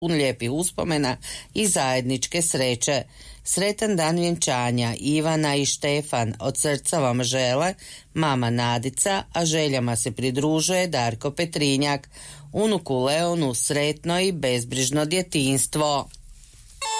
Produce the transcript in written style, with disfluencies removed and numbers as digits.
pun lijepih uspomena i zajedničke sreće. Sretan dan vjenčanja Ivana i Štefan, od srca vam žele mama Nadica, a željama se pridružuje Darko Petrinjak. Unuku Leonu sretno i bezbrižno djetinjstvo.